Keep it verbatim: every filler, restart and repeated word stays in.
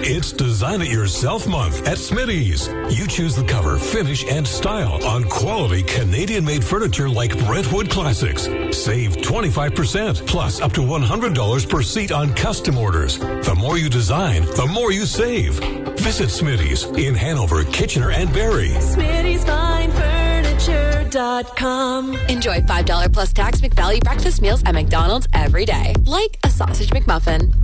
It's Design It Yourself Month at Smitty's. You choose the cover, finish, and style on quality Canadian-made furniture like Brentwood Classics. Save twenty-five percent, plus up to one hundred dollars per seat on custom orders. The more you design, the more you save. Visit Smitty's in Hanover, Kitchener, and Barrie. Smitty's Fine Furniture dot com. Enjoy five dollars plus tax McValue breakfast meals at McDonald's every day, like a sausage McMuffin.